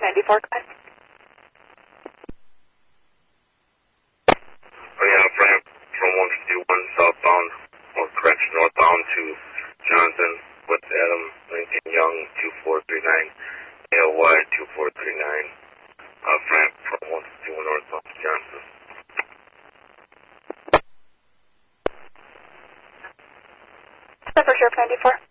94, go ahead. Oh yeah, ramp from 151 southbound, or correction, northbound to Johnson, with Adam Lincoln Young 2439, ALY 2439, ramp from 151 northbound to Johnson. Number Sheriff 94.